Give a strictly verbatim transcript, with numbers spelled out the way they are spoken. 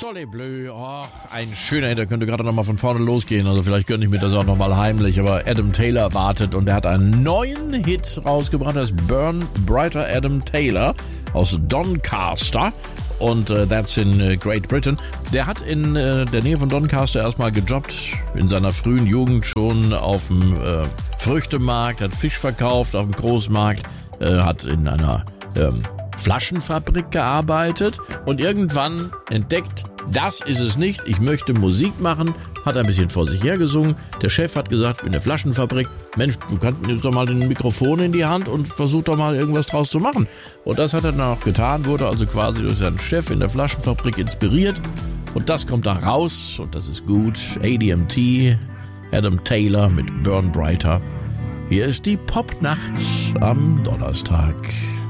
Soleil Bleu, oh, ein schöner Hit, der könnte gerade nochmal von vorne losgehen, also vielleicht gönne ich mir das auch nochmal heimlich, aber Adam Taylor wartet und er hat einen neuen Hit rausgebracht, das ist Burn Brighter Adam Taylor aus Doncaster und uh, that's in uh, Great Britain. Der hat in uh, der Nähe von Doncaster erstmal gejobbt, in seiner frühen Jugend schon auf dem uh, Früchtemarkt, hat Fisch verkauft auf dem Großmarkt, uh, hat in einer um, Flaschenfabrik gearbeitet und irgendwann entdeckt, das ist es nicht, ich möchte Musik machen, hat ein bisschen vor sich hergesungen. Der Chef hat gesagt, in der Flaschenfabrik, Mensch, du kannst jetzt doch mal den Mikrofon in die Hand und versuch doch mal irgendwas draus zu machen. Und das hat er dann auch getan, wurde also quasi durch seinen Chef in der Flaschenfabrik inspiriert und das kommt da raus und das ist gut. A D M T, Adam Taylor mit Burn Brighter. Hier ist die Popnacht am Donnerstag.